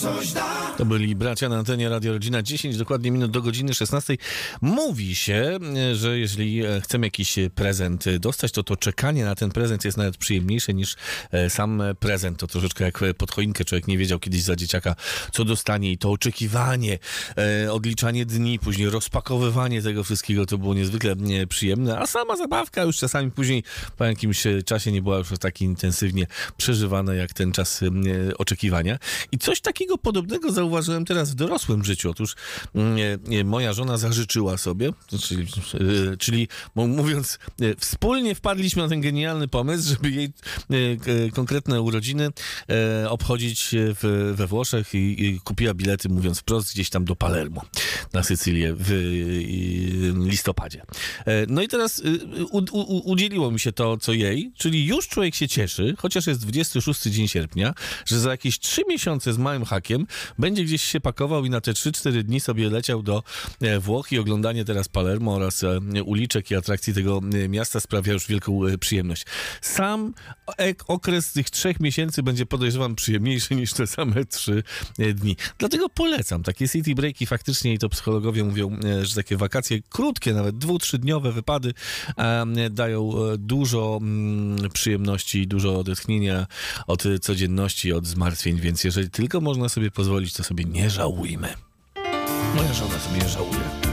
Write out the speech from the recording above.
To byli bracia na antenie Radio Rodzina. 10 dokładnie minut do godziny 16. Mówi się, że jeżeli chcemy jakiś prezent dostać, to czekanie na ten prezent jest nawet przyjemniejsze niż sam prezent. To troszeczkę jak pod choinkę. Człowiek nie wiedział kiedyś za dzieciaka, co dostanie, i to oczekiwanie, odliczanie dni, później rozpakowywanie tego wszystkiego, to było niezwykle przyjemne, a sama zabawka już czasami później po jakimś czasie nie była już tak intensywnie przeżywana jak ten czas oczekiwania. I coś takiego podobnego zauważyłem teraz w dorosłym życiu. Otóż moja żona zażyczyła sobie, czyli mówiąc, wspólnie wpadliśmy na ten genialny pomysł, żeby jej konkretne urodziny obchodzić we Włoszech, i kupiła bilety, mówiąc wprost, gdzieś tam do Palermo, na Sycylię w listopadzie. No i teraz udzieliło mi się to, co jej, czyli już człowiek się cieszy, chociaż jest 26 dzień sierpnia, że za jakieś 3 miesiące z małym hakiem będzie gdzieś się pakował i na te 3-4 dni sobie leciał do Włoch, i oglądanie teraz Palermo oraz uliczek i atrakcji tego miasta sprawia już wielką przyjemność. Sam okres tych 3 miesięcy będzie, podejrzewam, przyjemniejszy niż te same 3 dni. Dlatego polecam takie city breaki faktycznie, i to psychologowie mówią, że takie wakacje krótkie, nawet 2-3-dniowe wypady dają dużo przyjemności, dużo odetchnienia od codzienności, od zmartwień, więc jeżeli tylko można sobie pozwolić, to sobie nie żałujmy. Moja żona sobie nie żałuje.